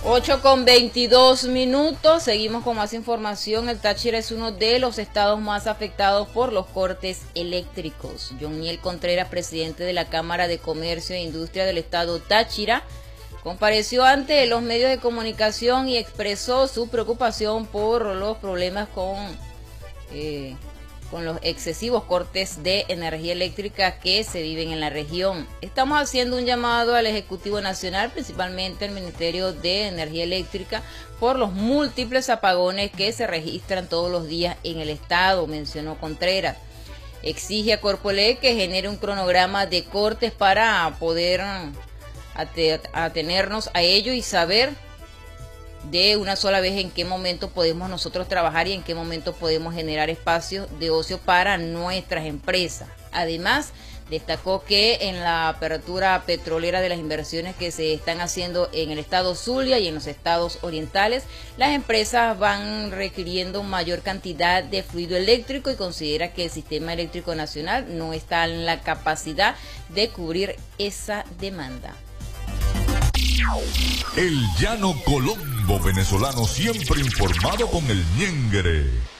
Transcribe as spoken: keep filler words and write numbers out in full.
ocho con veintidós minutos, seguimos con más información. El Táchira es uno de los estados más afectados por los cortes eléctricos. Joniel Contreras, presidente de la Cámara de Comercio e Industria del estado Táchira, compareció ante los medios de comunicación y expresó su preocupación por los problemas con, eh, con los excesivos cortes de energía eléctrica que se viven en la región. Estamos haciendo un llamado al Ejecutivo Nacional, principalmente al Ministerio de Energía Eléctrica, por los múltiples apagones que se registran todos los días en el estado, mencionó Contreras. Exige a Corpoelec que genere un cronograma de cortes para poder atenernos a ello y saber de una sola vez en qué momento podemos nosotros trabajar y en qué momento podemos generar espacios de ocio para nuestras empresas. Además, destacó que en la apertura petrolera de las inversiones que se están haciendo en el estado Zulia y en los estados orientales, las empresas van requiriendo mayor cantidad de fluido eléctrico y considera que el sistema eléctrico nacional no está en la capacidad de cubrir esa demanda. El Llano Colombo venezolano, siempre informado con el ñengere.